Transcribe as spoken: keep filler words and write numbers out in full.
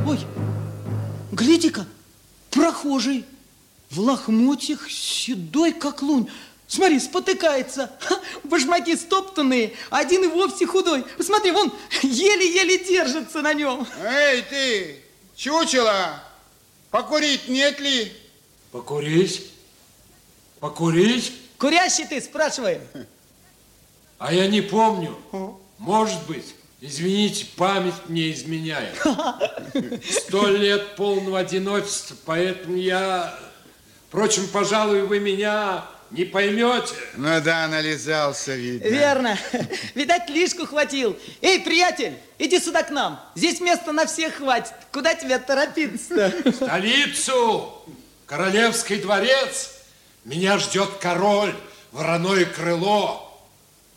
Ой, гляди-ка, прохожий, в лохмотьях, седой, как лунь. Смотри, спотыкается, ха, башмаки стоптанные, один и вовсе худой. Посмотри, вон еле-еле держится на нем. Эй, ты, чучело, покурить нет ли? Покурить? Покурить? Курящий ты, спрашиваем. А я не помню. Может быть. Извините, память мне изменяет. Сто лет полного одиночества, поэтому я... Впрочем, пожалуй, вы меня не поймете. Ну да, нализался, видно. Верно. Видать, лишку хватил. Эй, приятель, иди сюда к нам. Здесь места на всех хватит. Куда тебя торопиться-то? В столицу, Королевский дворец. Меня ждет король, вороное крыло.